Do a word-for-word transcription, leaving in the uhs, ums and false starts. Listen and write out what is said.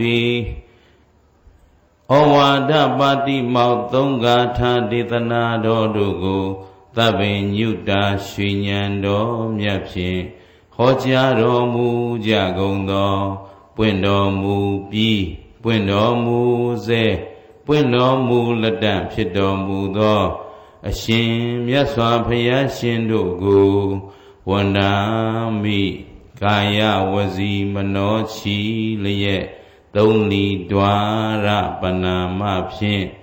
ဩဝါဒပါတိမောက်သုံးဂါထာဒေသနာတော်တို့ကိုသဗ္ဗညုတာရွှေဉဏ်တော်မြတ်ဖြင့်ဟောကြားတော်မူကြကုန်သောပွင့်တော်မူပြီးပွင့်တော်မူစေပွင့်တော်မူလက်တံဖြစ်တော်မူသောအရှင်မြတ်စွာဘုရားရှင်တို့ကိုဝန္ဒာမိကာယဝစီမနောချီလျက်သုံးလီဒွါရပနာမဖြင့်